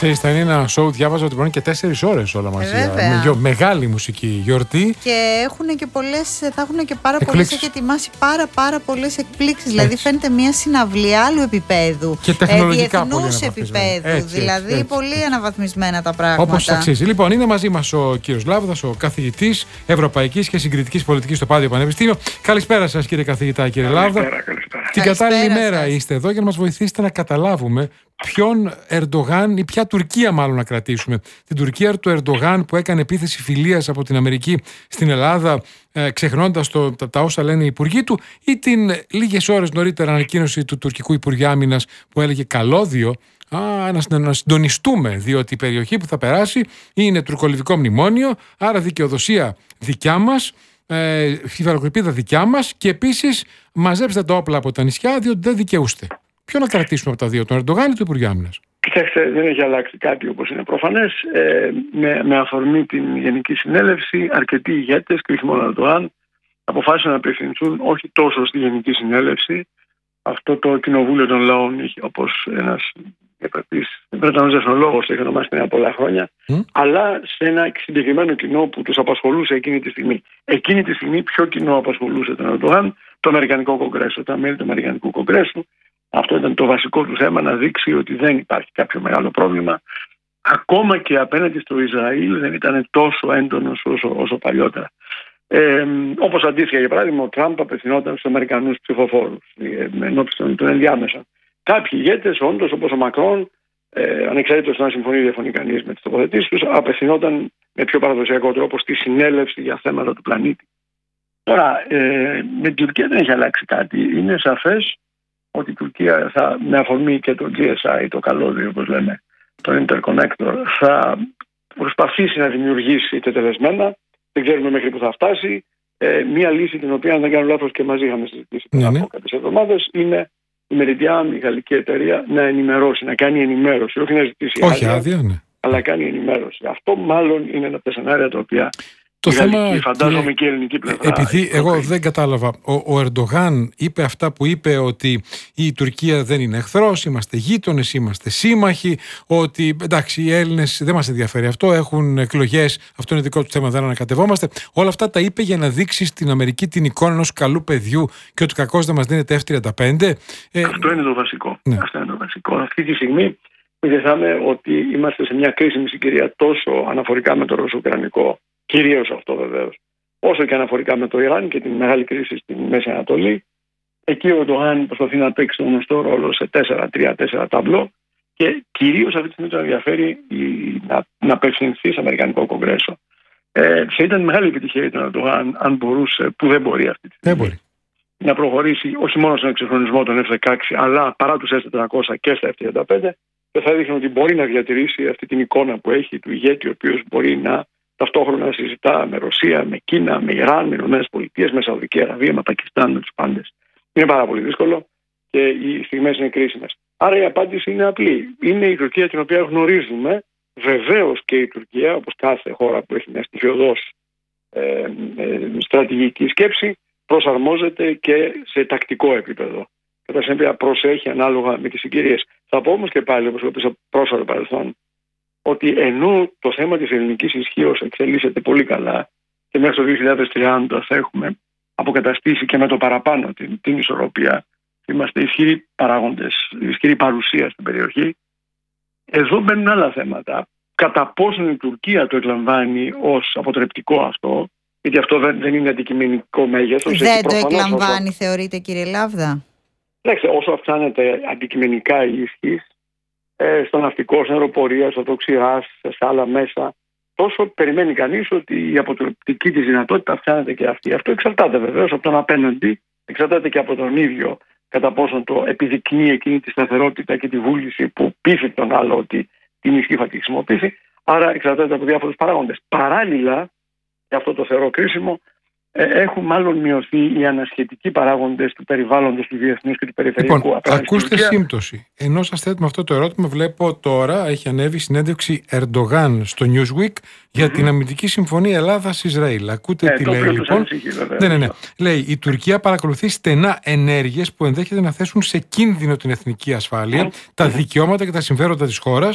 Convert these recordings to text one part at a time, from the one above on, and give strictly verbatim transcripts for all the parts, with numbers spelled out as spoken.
Ξέρεις, θα είναι ένα show, διάβαζα ότι μπορεί και τέσσερις ώρες όλα μαζί. Ε, με γιο, μεγάλη μουσική γιορτή. Και έχουν και πολλές, θα έχουν και πάρα πολλές, έχει ετοιμάσει πάρα πάρα πολλές εκπλήξεις. Δηλαδή φαίνεται μια συναυλία άλλου επίπεδου. Και τεχνολογικά ε, διεθνούς επίπεδου. Έτσι, δηλαδή έτσι, έτσι. Πολύ αναβαθμισμένα τα πράγματα. Όπως αξίζει. Λοιπόν, είναι μαζί μας ο κύριος Λάβδας, ο καθηγητής Ευρωπαϊκής και Συγκριτικής Πολιτικής στο Πάντιο Πανεπιστήμιο. Καλησπέρα σας, κύριε καθηγητά, κύριε Λάβδα. Καλησπέρα, καλησπέρα. Την κατάλληλη μέρα είστε εδώ για να μας βοηθήσετε να καταλάβουμε ποιον Ερντογάν ή ποια Τουρκία μάλλον να κρατήσουμε. Την Τουρκία του Ερντογάν που έκανε επίθεση φιλίας από την Αμερική στην Ελλάδα, ε, ξεχνώντας το, τα, τα όσα λένε οι υπουργοί του, ή την λίγες ώρες νωρίτερα ανακοίνωση του τουρκικού Υπουργείου Άμυνας που έλεγε καλώδιο α, να, να συντονιστούμε, διότι η περιοχή που θα περάσει είναι τουρκολιβικό μνημόνιο, άρα δικαιοδοσία δικιά μας, ε, υφαλοκρηπίδα δικιά μας, και επίσης μαζέψτε τα όπλα από τα νησιά διότι δεν δικαιούστε. Ποιο να κρατήσουμε από τα δύο, τον Ερντογάν ή του Υπουργείου Άμυνας? Κοιτάξτε, δεν έχει αλλάξει κάτι όπως είναι προφανές. Ε, με, με αφορμή την Γενική Συνέλευση, αρκετοί ηγέτες, και όχι μόνο ο Ερντογάν, αποφάσισαν να απευθυνθούν όχι τόσο στη Γενική Συνέλευση, αυτό το κοινοβούλιο των λαών, όπως ένας Βρετανός εθνολόγος το είχε ονομάσει πριν από πολλά χρόνια, mm. αλλά σε ένα συγκεκριμένο κοινό που τους απασχολούσε εκείνη τη στιγμή. Εκείνη τη στιγμή, ποιο κοινό απασχολούσε τον Ερντογάν? Το Αμερικανικό Κογκρέσο, τα μέλη του Αμερικανικού Κογκρέσου. Αυτό ήταν το βασικό του θέμα, να δείξει ότι δεν υπάρχει κάποιο μεγάλο πρόβλημα. Ακόμα και απέναντι στο Ισραήλ δεν ήταν τόσο έντονος όσο, όσο παλιότερα. Ε, όπως αντίστοιχα, για παράδειγμα, ο Τραμπ απευθυνόταν στους Αμερικανούς ψηφοφόρους ενώπιση των ενδιάμεσων. Κάποιοι ηγέτες, όντως, όπως ο Μακρόν, ε, ανεξαρτήτως να συμφωνεί ή διαφωνεί κανείς με τις τοποθετήσεις τους, απευθυνόταν με πιο παραδοσιακό τρόπο στη συνέλευση για θέματα του πλανήτη. Τώρα, ε, με την Τουρκία δεν έχει αλλάξει κάτι. Είναι σαφές ότι η Τουρκία θα, με αφορμή και το τζι ες άι, το καλώδιο όπως λέμε, το Interconnector, θα προσπαθήσει να δημιουργήσει τετελεσμένα, δεν ξέρουμε μέχρι που θα φτάσει, ε, μία λύση την οποία, αν δεν κάνω λάθος, και μαζί είχαμε συζητήσει πριν από κάποιες εβδομάδες, είναι η Meridian, η γαλλική εταιρεία, να ενημερώσει, να κάνει ενημέρωση, όχι να ζητήσει όχι άδεια, άδεια ναι. αλλά κάνει ενημέρωση. Αυτό μάλλον είναι ένα από τα σενάρια τα οποία το η θέμα, γαλλική, φαντάζομαι και, και η ελληνική πλευρά. Επειδή εγώ δεν κατάλαβα, ο, ο Ερντογάν είπε αυτά που είπε, ότι η Τουρκία δεν είναι εχθρός, είμαστε γείτονες, είμαστε σύμμαχοι, ότι εντάξει οι Έλληνες δεν μας ενδιαφέρει αυτό, έχουν εκλογές, αυτό είναι δικό του θέμα, δεν ανακατευόμαστε. Όλα αυτά τα είπε για να δείξει στην Αμερική την εικόνα ενός καλού παιδιού και ότι κακώς δεν μας δίνεται εφ τριάντα πέντε. Αυτό είναι το βασικό. Ναι. Αυτό είναι το βασικό. Αυτή τη στιγμή θυμάμαι ότι είμαστε σε μια κρίσιμη συγκυρία τόσο αναφορικά με το ρωσο-ουκρανικό, κυρίως αυτό βεβαίως, όσο και αναφορικά με το Ιράν και την μεγάλη κρίση στη Μέση Ανατολή. Εκεί ο Ερντογάν προσπαθεί να παίξει τον γνωστό ρόλο σε τέσσερα τρία τέσσερα ταμπλό και κυρίως αυτή τη στιγμή τον ενδιαφέρει να, να απευθυνθεί στο Αμερικανικό Κογκρέσο. Ε, θα ήταν μεγάλη επιτυχία για τον Ερντογάν αν μπορούσε, που δεν μπορεί αυτή τη στιγμή, δεν μπορεί, να προχωρήσει όχι μόνο στον εξυγχρονισμό των εφ δεκαέξι, αλλά παρά τους ες τετρακόσια και στα εφ τριάντα πέντε, και θα δείχνει ότι μπορεί να διατηρήσει αυτή την εικόνα που έχει του ηγέτη, ο οποίος μπορεί να ταυτόχρονα συζητά με Ρωσία, με Κίνα, με Ιράν, με Ηνωμένες Πολιτείες, με Σαουδική Αραβία, με Πακιστάν, με τους πάντες. Είναι πάρα πολύ δύσκολο και οι στιγμές είναι κρίσιμες. Άρα η απάντηση είναι απλή. Είναι η Τουρκία την οποία γνωρίζουμε. Βεβαίως και η Τουρκία, όπως κάθε χώρα που έχει μια στοιχειωδώς ε, ε, στρατηγική σκέψη, προσαρμόζεται και σε τακτικό επίπεδο. Κατά συνέπεια προσέχει ανάλογα με τις συγκυρίες. Θα πω όμως και πάλι, όπως είπα στο πρόσφατο παρελθόν, ότι ενώ το θέμα της ελληνικής ισχύως εξελίσσεται πολύ καλά και μέχρι το δύο χιλιάδες τριάντα θα έχουμε αποκαταστήσει και με το παραπάνω την, την ισορροπία, είμαστε ισχυροί παράγοντες, ισχυρή παρουσία στην περιοχή, εδώ μπαίνουν άλλα θέματα. Κατά πόσον η Τουρκία το εκλαμβάνει ως αποτρεπτικό αυτό, γιατί αυτό δεν, δεν είναι αντικειμενικό μέγεθος. Δεν το εκλαμβάνει, όσο... θεωρείτε, κύριε Λάβδα? Λέξτε, όσο αυξάνεται αντικειμενικά η ισχύς, στο ναυτικό, στην αεροπορία, στο τοξιγάς, σε άλλα μέσα, τόσο περιμένει κανείς ότι η αποτρεπτική της δυνατότητα αυξάνεται και αυτή. Αυτό εξαρτάται βεβαίως από τον απέναντι, εξαρτάται και από τον ίδιο κατά πόσον το επιδεικνύει εκείνη τη σταθερότητα και τη βούληση που πείθει τον άλλο ότι την ισχύ θα τη χρησιμοποιήσει. Άρα εξαρτάται από διάφορους παράγοντες. Παράλληλα, και αυτό το θεωρώ κρίσιμο, έχουν μάλλον μειωθεί οι ανασχετικοί παράγοντες του περιβάλλοντος του διεθνούς και του περιφερειακού. Λοιπόν, ακούστε σύμπτωση. Ενώ σας θέτουμε αυτό το ερώτημα, βλέπω τώρα έχει ανέβει συνέντευξη Ερντογάν στο Newsweek για mm-hmm. την αμυντική συμφωνία Ελλάδα-Ισραήλ. Ακούτε ε, τι λέει λοιπόν. Ναι, ναι, ναι. Λέει, η Τουρκία παρακολουθεί στενά ενέργειες που ενδέχεται να θέσουν σε κίνδυνο την εθνική ασφάλεια, mm-hmm. τα δικαιώματα και τα συμφέροντα της χώρας.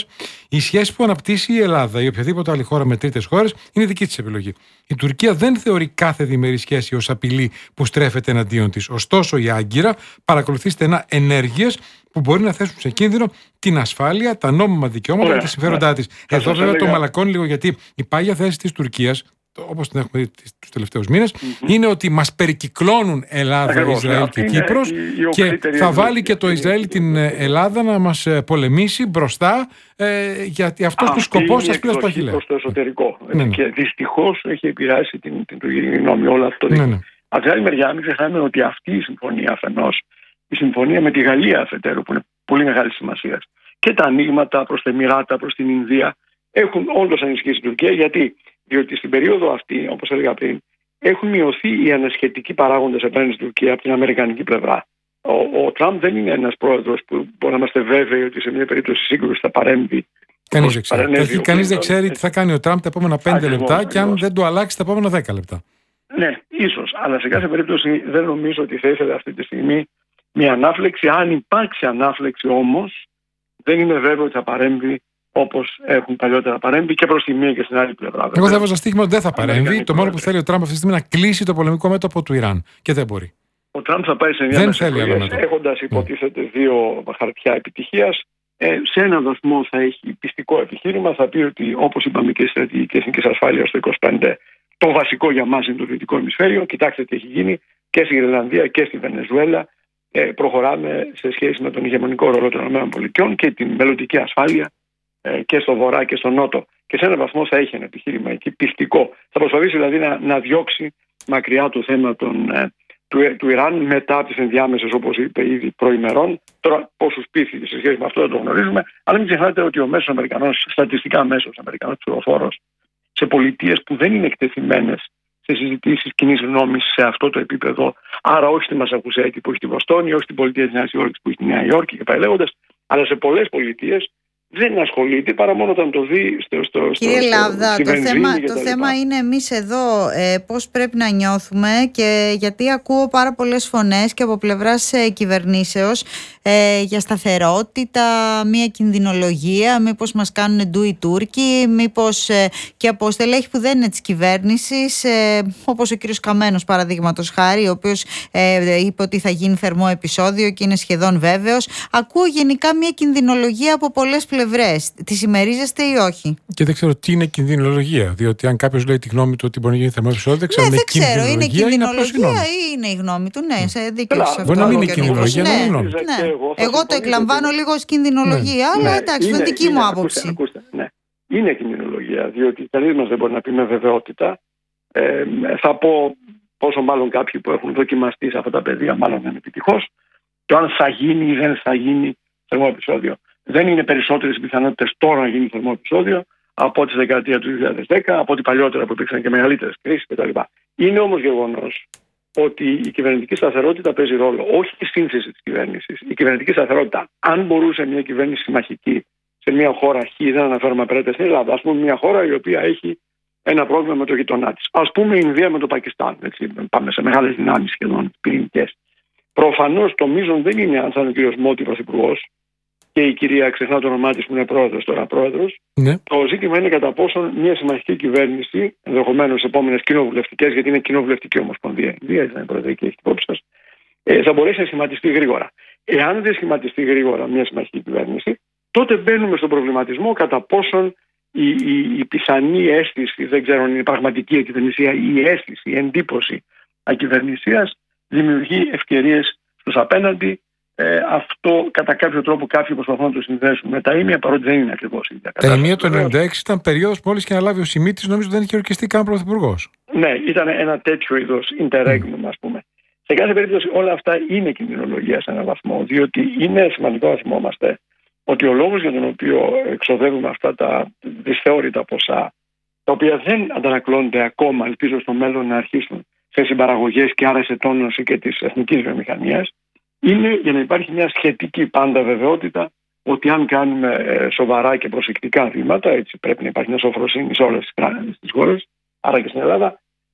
Η σχέση που αναπτύσσει η Ελλάδα ή οποιαδήποτε άλλη χώρα με τρίτες χώρες είναι δική της επιλογή. Η Τουρκία δεν θεωρεί κάθε διμερή σχέση ως απειλή που στρέφεται εναντίον της. Ωστόσο, η Άγκυρα παρακολουθεί στενά ενέργειες που μπορεί να θέσουν σε κίνδυνο την ασφάλεια, τα νόμιμα δικαιώματα και τα συμφέροντά της. Εδώ, βέβαια, το μαλακώνει λίγο, γιατί η πάγια θέση της Τουρκίας, όπως την έχουμε δει τους τελευταίους μήνες, mm-hmm. είναι ότι μας περικυκλώνουν Ελλάδα, Ακριβώς, Ισραήλ και Κύπρος και θα βάλει και το Ισραήλ την Ελλάδα να μας πολεμήσει μπροστά, ε, γιατί αυτός του σκοπός σας πει στο χειλέ. Στο εσωτερικό. Ναι, ναι. Και δυστυχώς έχει επηρεάσει την, την τουρκική γνώμη όλο αυτό. Ναι, ναι. Από την άλλη μεριά, μην ξεχνάμε ότι αυτή η συμφωνία αφενός, η συμφωνία με τη Γαλλία αφετέρου, που είναι πολύ μεγάλη σημασία, και τα ανοίγματα προς τα Εμιράτα, προς την Ινδία, έχουν όντως ανισχύσει την Τουρκία. Γιατί? Διότι στην περίοδο αυτή, όπως έλεγα πριν, έχουν μειωθεί οι ανασχετικοί παράγοντες απέναντι στην Τουρκία από την αμερικανική πλευρά. Ο, ο Τραμπ δεν είναι ένας πρόεδρος που μπορεί να είμαστε βέβαιοι ότι σε μια περίπτωση σύγκρουση θα παρέμβει. Κανείς δεν ξέρει. Κανείς δεν ξέρει τι θα κάνει ο Τραμπ τα επόμενα πέντε λεπτά και αν δεν το αλλάξει τα επόμενα δέκα λεπτά. Ναι, ίσως. Αλλά σε κάθε περίπτωση δεν νομίζω ότι θα ήθελε αυτή τη στιγμή μια ανάφλεξη. Αν υπάρξει ανάφλεξη όμως, δεν είμαι βέβαιο ότι θα παρέμβει όπως έχουν παλιότερα παρέμβει και προς τη μία και στην άλλη πλευρά. Εγώ θα έβαζα στοίχημα ότι δεν θα παρέμβει. Το μόνο που θέλει ο Τραμπ αυτή τη στιγμή είναι να κλείσει το πολεμικό μέτωπο του Ιράν. Και δεν μπορεί. Ο Τραμπ θα πάει σε ενδιάμεσες εκλογές έχοντας υποτίθεται δύο χαρτιά επιτυχίας. Ε, σε έναν βαθμό θα έχει πιστικό επιχείρημα. Θα πει ότι, όπως είπαμε και η στρατηγική εθνικής ασφάλειας το είκοσι πέντε, το βασικό για μας είναι το δυτικό ημισφαίριο. Κοιτάξτε τι έχει γίνει και στη Γρυλανδία και στη Βενεζουέλα. Ε, προχωράμε σε σχέση με τον ηγεμονικό ρόλο των ΗΠΑ και την μελλοντική ασφάλεια και στο βορρά και στο νότο. Και σε έναν βαθμό θα έχει ένα επιχείρημα εκεί πιστικό. Θα προσπαθήσει δηλαδή να, να διώξει μακριά το θέμα των, ε, του, του Ιράν μετά από τις ενδιάμεσες, όπως είπε ήδη προημερών. Τώρα, πόσους πείθει σε σχέση με αυτό δεν το γνωρίζουμε. Αλλά μην ξεχνάτε ότι ο μέσος Αμερικανός, στατιστικά μέσος Αμερικανός ψηφοφόρος, σε πολιτείες που δεν είναι εκτεθειμένες σε συζητήσεις κοινής γνώμης σε αυτό το επίπεδο, άρα όχι στη Μασαχουσέτη που έχει τη Βοστόνη, όχι στην πολιτεία της Νέας Υόρκης που έχει τη Νέα Υόρκη και πάει λέγοντας, αλλά σε πολλές πολιτείες δεν ασχολείται παρά μόνο όταν το δει στο, στο, Κύριε στο, Λάβδα, στο, το, θέμα, το θέμα είναι εμείς εδώ ε, πώς πρέπει να νιώθουμε, και γιατί ακούω πάρα πολλές φωνές και από πλευράς ε, κυβερνήσεως ε, για σταθερότητα, μια κινδυνολογία, μήπως μας κάνουν ντου οι Τούρκοι, μήπως ε, και από στελέχη που δεν είναι της κυβέρνησης, ε, όπως ο κύριος Καμένος παραδείγματος χάρη, ο οποίος ε, είπε ότι θα γίνει θερμό επεισόδιο και είναι σχεδόν βέβαιος. Ακούω γενικά μια κινδυνολογία από πολλές πλευρές. Πλευρές. Τη συμμερίζεστε ή όχι? Και δεν ξέρω τι είναι κινδυνολογία. Διότι αν κάποιος λέει τη γνώμη του ότι μπορεί να γίνει θερμό επεισόδιο, δεν ξέρω ναι, αν είναι ξέρω, είναι κινδυνολογία ή είναι η γνώμη του. Ναι, σε δίκιο σε αυτό. Μπορεί να μην είναι κινδυνολογία, ναι, να είναι γνώμη. Ναι. Εγώ, εγώ το εκλαμβάνω λίγο ως κινδυνολογία, ναι. αλλά ναι, εντάξει, είναι δική μου άποψη. Ακούστε, ναι. Είναι κινδυνολογία, διότι κανείς μας δεν μπορεί να πει με βεβαιότητα. Ε, θα πω πόσο μάλλον κάποιοι που έχουν δοκιμαστεί σε αυτά τα πεδία, μάλλον είναι επιτυχώς, το αν θα γίνει ή δεν θα γίνει θερμό επεισόδιο. Δεν είναι περισσότερες οι πιθανότητες τώρα να γίνει θερμό επεισόδιο από τη δεκαετία του δύο χιλιάδες δέκα, από ό,τι παλιότερα που υπήρξαν και μεγαλύτερες κρίσεις κτλ. Είναι όμως γεγονός ότι η κυβερνητική σταθερότητα παίζει ρόλο, όχι η σύνθεση της κυβέρνησης. Η κυβερνητική σταθερότητα, αν μπορούσε μια κυβέρνηση συμμαχική σε μια χώρα Χ, δεν αναφέρομαι απαραίτητα στην Ελλάδα, ας πούμε μια χώρα η οποία έχει ένα πρόβλημα με το γειτονά της. Ας πούμε η Ινδία με το Πακιστάν. Έτσι, πάμε σε μεγάλες δυνάμεις σχεδόν πυρηνικές. Προφανώς το μείζον δεν είναι αν θα είναι ο κ. Μότι πρωθυπουργός και η κυρία, ξεχνά το όνομά της που είναι πρόεδρος, τώρα πρόεδρος. Ναι. Το ζήτημα είναι κατά πόσον μια συμμαχική κυβέρνηση, ενδεχομένως επόμενες κοινοβουλευτικές, γιατί είναι κοινοβουλευτική ομοσπονδία, η Ινδία είναι προεδρική, έχει υπόψη σας, ε, θα μπορέσει να σχηματιστεί γρήγορα. Εάν δεν σχηματιστεί γρήγορα μια συμμαχική κυβέρνηση, τότε μπαίνουμε στον προβληματισμό κατά πόσον η, η, η πιθανή αίσθηση, δεν ξέρω αν είναι πραγματική ακυβερνησία, η αίσθηση, η εντύπωση ακυβερνησίας δημιουργεί ευκαιρίες στους απέναντι. Ε, αυτό κατά κάποιο τρόπο κάποιοι προσπαθούν να το συνδέσουν με τα ήμια, παρότι δεν είναι ακριβώς η ίδια κατάσταση. Τα ήμια το ενενήντα έξι ήταν περίοδος μόλις και αναλάβει ο Σιμίτης, νομίζω δεν είχε ορκιστεί καν πρωθυπουργός. Ναι, ήταν ένα τέτοιο είδος interregnum, ας πούμε. Σε κάθε περίπτωση όλα αυτά είναι κινδυνολογία σε έναν βαθμό, διότι είναι σημαντικό να θυμόμαστε ότι ο λόγος για τον οποίο εξοδεύουμε αυτά τα δυσθεώρητα ποσά, τα οποία δεν αντανακλώνται ακόμα, ελπίζω στο μέλλον να αρχίσουν σε συμπαραγωγές και άρα σε τόνωση και της εθνικής βιομηχανίας, είναι για να υπάρχει μια σχετική πάντα βεβαιότητα ότι αν κάνουμε σοβαρά και προσεκτικά βήματα, έτσι πρέπει να υπάρχει μια σοφροσύνη σε όλες τις χώρες, άρα και στην Ελλάδα,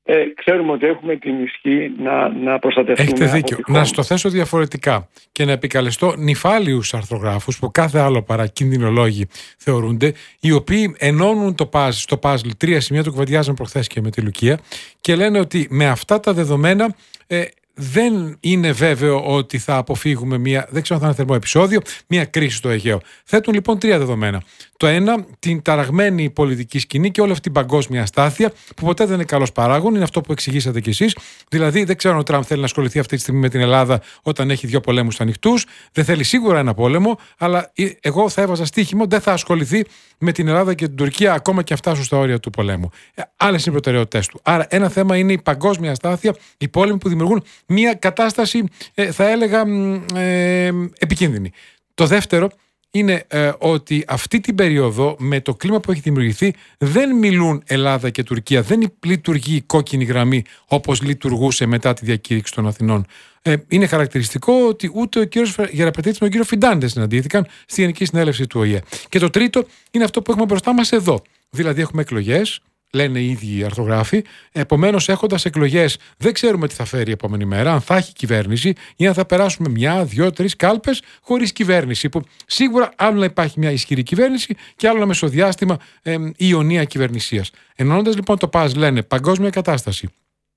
ε, ξέρουμε ότι έχουμε την ισχύ να, να προστατευτούμε. Έχετε δίκιο. Να στο θέσω διαφορετικά και να επικαλεστώ νυφάλιους αρθρογράφους που κάθε άλλο παρά κινδυνολόγοι θεωρούνται, οι οποίοι ενώνουν το παζ, στο παζλ τρία σημεία, το κουβεντιάζαμε προχθές και με τη Λουκία, και λένε ότι με αυτά τα δεδομένα ε, δεν είναι βέβαιο ότι θα αποφύγουμε μια, δεν ξέρω αν θα είναι θερμό επεισόδιο, μια κρίση στο Αιγαίο. Θέτουν λοιπόν τρία δεδομένα. Το ένα, την ταραγμένη πολιτική σκηνή και όλη αυτή την παγκόσμια αστάθεια, που ποτέ δεν είναι καλός παράγων, είναι αυτό που εξηγήσατε κι εσείς. Δηλαδή, δεν ξέρω αν ο Τραμπ θέλει να ασχοληθεί αυτή τη στιγμή με την Ελλάδα όταν έχει δύο πολέμους ανοιχτούς. Δεν θέλει σίγουρα ένα πόλεμο, αλλά εγώ θα έβαζα στοίχημα, δεν θα ασχοληθεί με την Ελλάδα και την Τουρκία ακόμα και φτάσουν στα όρια του πολέμου. Άλλες είναι οι προτεραιότητες του. Άρα, ένα θέμα είναι η παγκόσμια αστάθεια, οι πόλεμοι που δημιουργούν μια κατάσταση, ε, θα έλεγα, ε, επικίνδυνη. Το δεύτερο είναι ε, ότι αυτή την περίοδο, με το κλίμα που έχει δημιουργηθεί, δεν μιλούν Ελλάδα και Τουρκία, δεν λειτουργεί η κόκκινη γραμμή όπως λειτουργούσε μετά τη διακήρυξη των Αθηνών. Ε, είναι χαρακτηριστικό ότι ούτε ο κύριος Γεραπετρίτης με τον κύριο Φιντάντε συναντήθηκαν στη Γενική Συνέλευση του Ο Η Ε. Και το τρίτο είναι αυτό που έχουμε μπροστά μας εδώ. Δηλαδή, έχουμε εκλογές. Λένε οι ίδιοι οι αρθρογράφοι. Επομένως, έχοντας εκλογές, δεν ξέρουμε τι θα φέρει η επόμενη μέρα, αν θα έχει κυβέρνηση ή αν θα περάσουμε μια, δύο, τρεις κάλπες χωρίς κυβέρνηση. Που σίγουρα άλλο να υπάρχει μια ισχυρή κυβέρνηση και άλλο ένα μεσοδιάστημα ε, ιωνία κυβερνησίας. Ενώνοντας λοιπόν το ΠΑΖ, λένε παγκόσμια κατάσταση.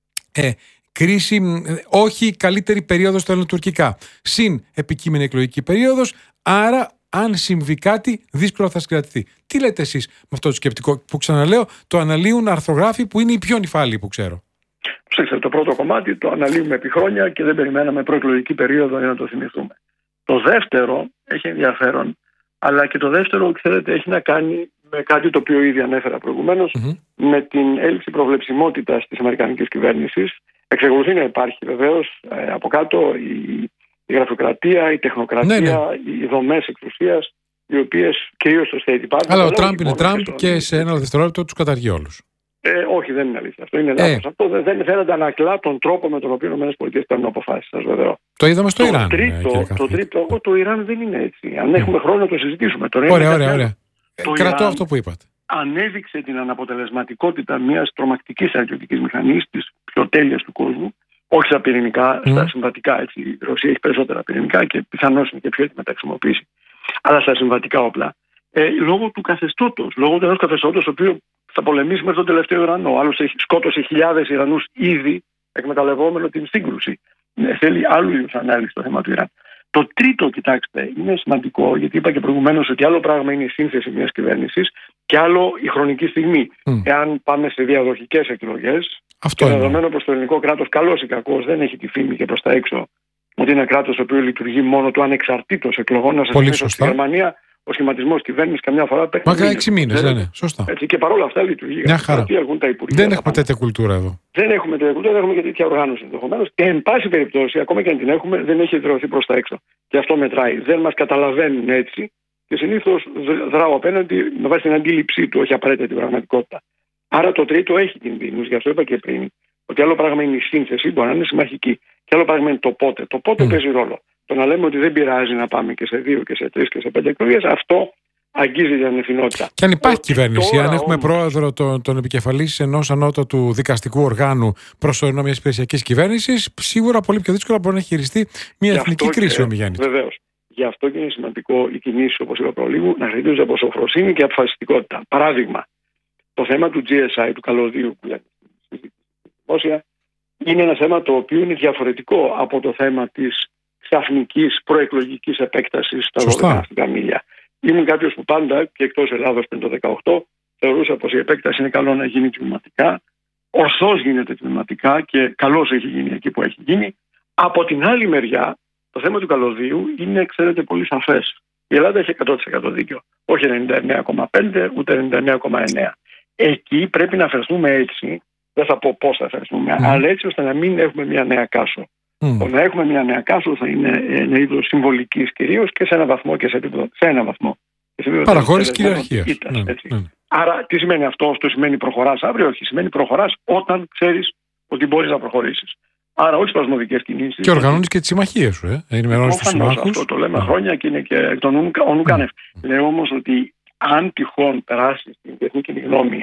Ε, κρίση, όχι καλύτερη περίοδος στα ελληνοτουρκικά. Συν επικείμενη εκλογική περίοδος, άρα. Αν συμβεί κάτι, δύσκολα θα συγκρατηθεί. Τι λέτε εσείς με αυτό το σκεπτικό που, ξαναλέω, το αναλύουν αρθρογράφοι που είναι οι πιο νυφάλιοι που ξέρω? Ψήξτε, το πρώτο κομμάτι το αναλύουμε επί χρόνια και δεν περιμέναμε προεκλογική περίοδο για να το θυμηθούμε. Το δεύτερο έχει ενδιαφέρον, αλλά και το δεύτερο, ξέρετε, έχει να κάνει με κάτι το οποίο ήδη ανέφερα προηγουμένως, mm-hmm. με την έλλειψη προβλεψιμότητας της αμερικανικής κυβέρνησης. Εξακολουθεί να υπάρχει βεβαίως ε, από κάτω η. Η γραφειοκρατία, η τεχνοκρατία, ναι, ναι. οι δομές εξουσίας, οι οποίες κυρίως στο State Department. Αλλά ο Τραμπ είναι Τραμπ και σε ένα δευτερόλεπτο τους καταργεί όλους. Ε, όχι, δεν είναι αλήθεια. Αυτό είναι λάθος. Ε. Αυτό δεν φαίνεται ανακλά τον τρόπο με τον οποίο οι ΗΠΑ παίρνουν αποφάσεις. Σας βεβαιώ. Το είδαμε στο το Ιράν. Τρίτο, ε, το τρίτο, εγώ, το Ιράν δεν είναι έτσι. Αν έχουμε χρόνο να το συζητήσουμε. Τώρα ωραία, ωραία, ωραία. Το Κρατώ Ιράν αυτό που είπατε. Ανέδειξε την αναποτελεσματικότητα μιας τρομακτικής στρατιωτικής μηχανής, της πιο τέλειας του κόσμου. Όχι στα πυρηνικά, mm. στα συμβατικά. Έτσι. Η Ρωσία έχει περισσότερα πυρηνικά και πιθανώς είναι και πιο έτοιμη να τα χρησιμοποιήσει. Αλλά στα συμβατικά όπλα. Ε, λόγω του καθεστώτος. Λόγω του ενός καθεστώτος, ο οποίος θα πολεμήσει μέχρι τον τελευταίο Ιρανό. Ο άλλος σκότωσε χιλιάδες Ιρανούς ήδη, εκμεταλλευόμενο την σύγκρουση. Ε, θέλει άλλου είδους ανάλυση το θέμα του Ιράν. Το τρίτο, κοιτάξτε, είναι σημαντικό, γιατί είπα και προηγουμένως ότι άλλο πράγμα είναι η σύνθεση μιας κυβέρνησης και άλλο η χρονική στιγμή. Mm. Εάν πάμε σε διαδοχικές εκλογές. Αυτό και δεδομένου πως το ελληνικό κράτος, καλός ή κακός, δεν έχει τη φήμη και προς τα έξω ότι είναι ένα κράτος το οποίο λειτουργεί μόνο του ανεξαρτήτως εκλογών. Να σας θυμίσω στη Γερμανία ο σχηματισμός κυβέρνησης καμιά φορά παίρνει. Μα έξι μήνες, δεν είναι. Σωστά. Έτσι, και παρόλα αυτά λειτουργεί. Μια χαρά. Τα υπουργεία, δεν έχουμε τέτοια κουλτούρα εδώ. Δεν έχουμε τέτοια κουλτούρα, δεν έχουμε και τέτοια οργάνωση ενδεχομένως. Και εν πάση περιπτώσει, ακόμα και αν την έχουμε, δεν έχει εδραιωθεί προς τα έξω. Και αυτό μετράει. Δεν μας καταλαβαίνουν έτσι και συνήθως δράω απέναντι με βάση την αντίληψή του, όχι απαραίτητα την πραγματικότητα. Άρα το τρίτο έχει κινδύνους, γι' αυτό είπα και πριν, ότι άλλο πράγμα είναι η σύνθεση, μπορεί να είναι συμμαχική, και άλλο πράγμα είναι το πότε. Το πότε mm. παίζει ρόλο. Το να λέμε ότι δεν πειράζει να πάμε και σε δύο και σε τρεις και σε πέντε εκλογές, αυτό αγγίζει την ανευθυνότητα. Και αν υπάρχει κυβέρνηση, τώρα, αν έχουμε όμως πρόεδρο τον, τον επικεφαλής ενός ανώτατου δικαστικού οργάνου προσωρινό μιας υπηρεσιακής κυβέρνησης, σίγουρα πολύ πιο δύσκολα μπορεί να χειριστεί μια γι εθνική κρίση ο Μιγιάννης. Βεβαίως. Γι' αυτό και είναι σημαντικό οι κινήσεις, όπως είπα προλίγου, να χρειάζονται από σοφροσύνη και αποφασιστικότητα. Παράδειγμα, το θέμα του τζι ες άι, του καλωδίου που λέμε στη δημόσια, είναι ένα θέμα το οποίο είναι διαφορετικό από το θέμα της ξαφνικής προεκλογικής επέκτασης στα δώδεκα ναυτικά μίλια. Ήμουν κάποιος που πάντα και εκτός Ελλάδος πριν το δεκαοκτώ θεωρούσα πως η επέκταση είναι καλό να γίνει τμηματικά. Ορθώς γίνεται τμηματικά και καλώς έχει γίνει εκεί που έχει γίνει. Από την άλλη μεριά, το θέμα του καλωδίου είναι, ξέρετε, πολύ σαφές. Η Ελλάδα έχει εκατό τοις εκατό δίκιο. Όχι ενενήντα εννέα κόμμα πέντε ούτε ενενήντα εννέα κόμμα εννέα. Εκεί πρέπει να φερθούμε έτσι, δεν θα πω πώς θα φερθούμε, mm. αλλά έτσι ώστε να μην έχουμε μια νέα κάσο. Mm. Το να έχουμε μια νέα κάσο θα είναι ένα είδος συμβολικής κυρίως και σε ένα βαθμό και σε επίπεδο. Σε ένα βαθμό. Παραχώρηση κυριαρχίας. Ναι, ναι. Άρα τι σημαίνει αυτό? Αυτό σημαίνει προχωράς αύριο? Όχι. Σημαίνει προχωράς όταν ξέρεις ότι μπορείς να προχωρήσεις. Άρα όχι σπασμωδικές κινήσεις. Και οργανώνεις και τις συμμαχίες σου, ε. Ενημερώνεις τους συμμάχους. Αυτό το λέμε yeah. χρόνια και είναι και τον Ονουκάνευ. Mm. Λέω όμως ότι αν τυχόν περάσει στην διεθνή κοινή γνώμη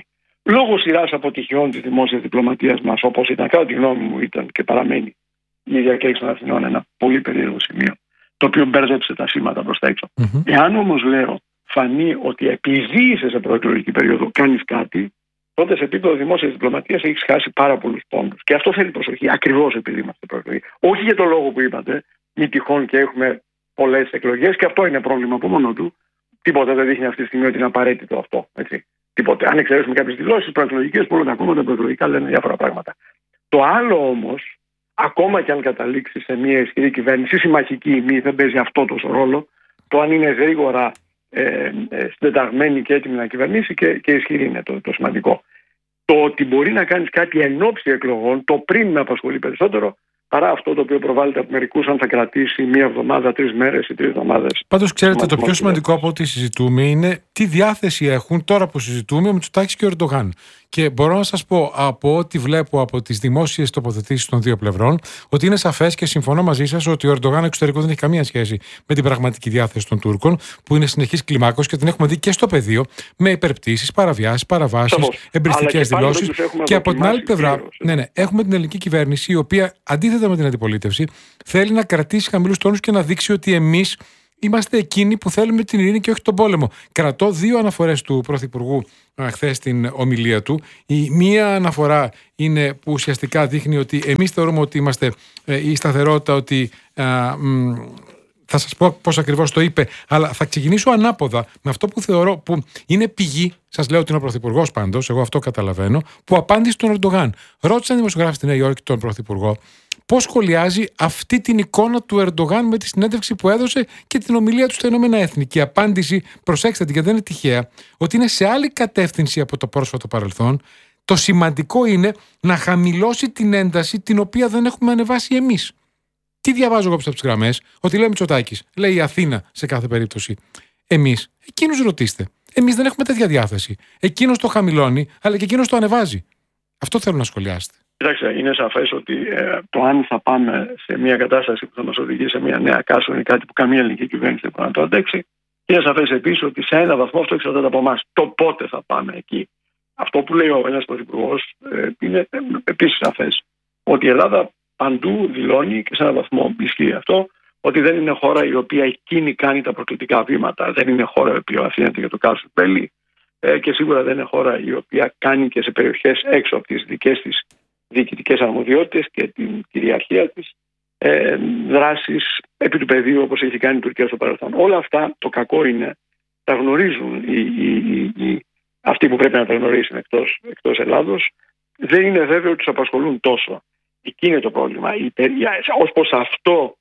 λόγω σειράς αποτυχιών της δημόσιας διπλωματίας μας, όπως ήταν, κατά τη γνώμη μου, ήταν και παραμένει η διακήρυξη των Αθηνών ένα πολύ περίεργο σημείο, το οποίο μπέρδεψε τα σήματα προς τα έξω. Mm-hmm. Εάν όμως, λέω, φανεί ότι επειδή είσαι σε προεκλογική περίοδο κάνεις κάτι, τότε σε επίπεδο δημόσιας διπλωματίας έχεις χάσει πάρα πολλούς πόντους. Και αυτό θέλει προσοχή, ακριβώς επειδή είμαστε προεκλογή. Όχι για το λόγο που είπατε, μη τυχόν και έχουμε πολλές εκλογές, και αυτό είναι πρόβλημα από μόνο του. Τίποτα δεν δείχνει αυτή τη στιγμή ότι είναι απαραίτητο αυτό. Έτσι. Τίποτε. Αν εξαιρέσουμε κάποιες δηλώσεις προεκλογικές, πολλά τα κόμματα προεκλογικά λένε διάφορα πράγματα. Το άλλο όμως, ακόμα και αν καταλήξει σε μια ισχυρή κυβέρνηση, συμμαχική ή μη, δεν παίζει αυτό τόσο ρόλο, το αν είναι γρήγορα ε, ε, συντεταγμένη και έτοιμη να κυβερνήσει και, και ισχυρή είναι το, το σημαντικό. Το ότι μπορεί να κάνεις κάτι εν ώψη εκλογών, το πριν με απασχολεί περισσότερο, παρά αυτό το οποίο προβάλλεται από μερικούς, αν θα κρατήσει μία εβδομάδα, τρεις μέρες ή τρεις εβδομάδες. Πάντως, ξέρετε, το πιο σημαντικό από ό,τι συζητούμε είναι τι διάθεση έχουν τώρα που συζητούμε ο Μητσοτάκης και ο Ερντογάν. Και μπορώ να σας πω από ό,τι βλέπω από τις δημόσιες τοποθετήσεις των δύο πλευρών, ότι είναι σαφές και συμφωνώ μαζί σας ότι ο Ερντογάν εξωτερικό δεν έχει καμία σχέση με την πραγματική διάθεση των Τούρκων, που είναι συνεχής κλιμάκωση και την έχουμε δει και στο πεδίο, με υπερπτήσεις, παραβιάσεις, παραβάσεις, εμπριστικές δηλώσεις. Και από την άλλη πλευρά, ναι, ναι, έχουμε την ελληνική κυβέρνηση, η οποία αντίθετα με την αντιπολίτευση θέλει να κρατήσει χαμηλούς τόνους και να δείξει ότι εμείς είμαστε εκείνοι που θέλουμε την ειρήνη και όχι τον πόλεμο. Κρατώ δύο αναφορές του Πρωθυπουργού χθες στην ομιλία του. Η μία αναφορά είναι που ουσιαστικά δείχνει ότι εμείς θεωρούμε ότι είμαστε ε, η σταθερότητα, ότι α, μ, θα σας πω πώς ακριβώς το είπε, αλλά θα ξεκινήσω ανάποδα με αυτό που θεωρώ που είναι πηγή, σας λέω ότι είναι ο Πρωθυπουργός πάντως, εγώ αυτό καταλαβαίνω, που απάντησε τον Ερντογάν. Ρώτησαν δημοσιογράφοι στη Νέα Υόρκη τον Πρωθυπουργό πώς σχολιάζει αυτή την εικόνα του Ερντογάν με τη συνέντευξη που έδωσε και την ομιλία του στα Ηνωμένα Έθνη. Και η απάντηση, προσέξτε την γιατί δεν είναι τυχαία, ότι είναι σε άλλη κατεύθυνση από το πρόσφατο παρελθόν. Το σημαντικό είναι να χαμηλώσει την ένταση την οποία δεν έχουμε ανεβάσει εμείς. Τι διαβάζω εγώ από τις γραμμές, ότι λέει Μητσοτάκης, λέει η Αθήνα σε κάθε περίπτωση. Εμείς, εκείνους ρωτήστε. Εμείς δεν έχουμε τέτοια διάθεση. Εκείνος το χαμηλώνει, αλλά και εκείνος το ανεβάζει. Αυτό θέλω να σχολιάσετε. Κοιτάξτε, είναι σαφές ότι ε, το αν θα πάμε σε μια κατάσταση που θα μας οδηγήσει σε μια νέα κάσο είναι κάτι που καμία ελληνική κυβέρνηση δεν μπορεί να το αντέξει. Είναι σαφές επίσης ότι σε ένα βαθμό αυτό εξαρτάται από εμάς. Το πότε θα πάμε εκεί. Αυτό που λέει ο ένας πρωθυπουργός ε, είναι ε, επίσης σαφές. Ότι η Ελλάδα παντού δηλώνει και σε έναν βαθμό ισχύει αυτό, ότι δεν είναι χώρα η οποία εκείνη κάνει τα προκλητικά βήματα. Δεν είναι χώρα η οποία αφήνεται για το κάσο πέλη ε, και σίγουρα δεν είναι χώρα η οποία κάνει και σε περιοχές έξω από τις δικές της διοικητικές αρμοδιότητες και την κυριαρχία της ε, δράσεις επί του πεδίου όπως έχει κάνει η Τουρκία στο παρελθόν. Όλα αυτά το κακό είναι, τα γνωρίζουν οι, οι, οι, οι, αυτοί που πρέπει να τα γνωρίσουν εκτός, εκτός Ελλάδος. Δεν είναι βέβαιο ότι τους απασχολούν τόσο. Εκεί είναι το πρόβλημα. Η, ως πως αυτό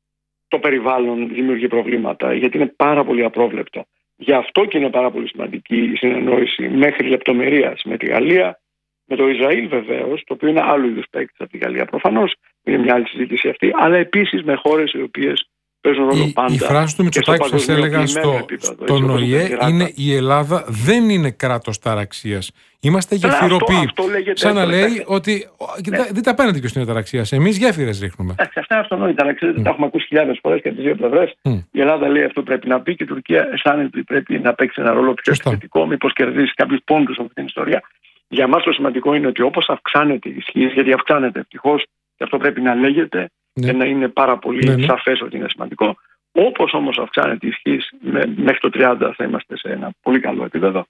το περιβάλλον δημιουργεί προβλήματα, γιατί είναι πάρα πολύ απρόβλεπτο. Γι' αυτό και είναι πάρα πολύ σημαντική η συνεννόηση μέχρι λεπτομερίας με τη Γαλλία, με το Ισραήλ βεβαίως, το οποίο είναι άλλο είδους παίκτης από τη Γαλλία προφανώς, είναι μια άλλη συζήτηση αυτή, αλλά επίσης με χώρες οι οποίες παίζουν ρόλο πάντα. Η φράση του Μητσοτάκη που σας έλεγα στο, στον ΟΗΕ είναι η Ελλάδα δεν είναι κράτος ταραξίας. Είμαστε γεφυροποιοί. Σαν να λέει ότι ναι. δείτε απέναντι ποιος είναι ταραξίας. Εμείς γέφυρες ρίχνουμε. Αυτά είναι αυτονόητα. Αλλά ξέρετε, mm. τα έχουμε ακούσει χιλιάδες φορές και από τις δύο πλευρές. Mm. Η Ελλάδα λέει αυτό πρέπει να πει και η Τουρκία αισθάνεται ότι πρέπει να παίξει ένα ρόλο πιο επιθετικό, μήπως κερδίσει κάποιους πόντους από την ιστορία. Για μας το σημαντικό είναι ότι όπως αυξάνεται η ισχύ, γιατί αυξάνεται ευτυχώς και αυτό πρέπει να λέγεται ναι. και να είναι πάρα πολύ ναι, ναι. σαφές ότι είναι σημαντικό. Όπως όμως αυξάνεται η ισχύ, μέχρι το τριάντα θα είμαστε σε ένα πολύ καλό επίπεδο.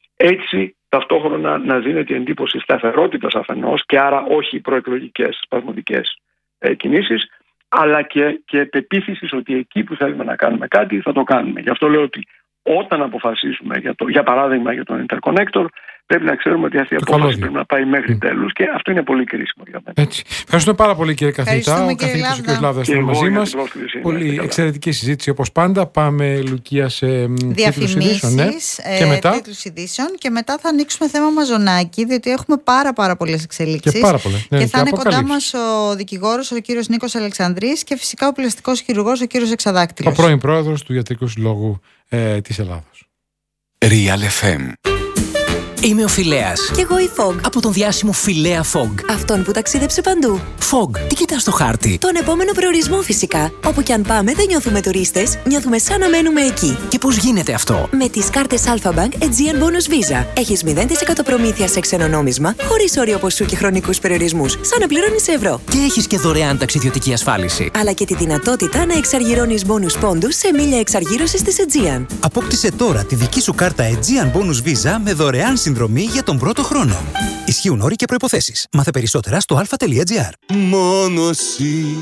Έτσι ταυτόχρονα να δίνεται η εντύπωση σταθερότητας αφενός και άρα όχι προεκλογικές σπασμωδικές ε, κινήσεις, αλλά και, και πεποίθησης ότι εκεί που θέλουμε να κάνουμε κάτι θα το κάνουμε. Γι' αυτό λέω ότι όταν αποφασίσουμε για, το, για παράδειγμα για τον Interconnector, πρέπει να ξέρουμε ότι αυτή η απόφαση πρέπει να πάει μέχρι mm. τέλους και αυτό είναι πολύ κρίσιμο για μένα. Έτσι. Ευχαριστούμε πάρα πολύ κύριε καθηγητά. Ο καθηγητής ο κ. Λάβδας ήταν μαζί μας. Πολύ εξαιρετική συζήτηση όπως πάντα. Πάμε Λουκία σε διαφημίσεις, ναι. ε, και μετά τίτλους ειδήσεων και μετά θα ανοίξουμε θέμα Μαζονάκη, διότι έχουμε πάρα πάρα πολλές εξελίξεις. Και, πάρα πολλές, ναι, και και θα είναι κοντά μας ο δικηγόρος ο κ. Νίκος Αλεξανδρής και φυσικά ο πλαστικός χειρουργός ο κ. Εξαδάκτυλος. Ο πρώην πρόεδρος του Ιατρικού Συλλόγου ε, της Ελλάδος. Real εφ εμ. Είμαι ο Φιλέας. Κι εγώ η Fog. Από τον διάσημο Φιλέα Fog. Αυτόν που ταξίδεψε παντού. Fog, τι κοιτάς στο χάρτη? Τον επόμενο προορισμό φυσικά. Όπου κι αν πάμε δεν νιώθουμε τουρίστες, νιώθουμε σαν να μένουμε εκεί. Και πώς γίνεται αυτό? Με τις κάρτες Alpha Bank Aegean Bonus Visa. Έχεις μηδέν τοις εκατό προμήθεια σε ξένο νόμισμα, χωρίς όριο ποσού και χρονικούς περιορισμούς, σαν να πληρώνεις σε ευρώ. Και έχεις και δωρεάν ταξιδιωτική ασφάλιση. Αλλά και τη δυνατότητα να εξαργυρώνεις bonus πόντους σε μίλια εξαργύρωσης της Aegean. Απόκτησε τώρα τη δική σου κάρτα Aegean Bonus Visa με δωρεάν συνδρομή για τον πρώτο χρόνο. Ισχύουν όροι και προϋποθέσεις. Μάθε περισσότερα στο αλφα τελεία τζι άρ. Μόνο εσύ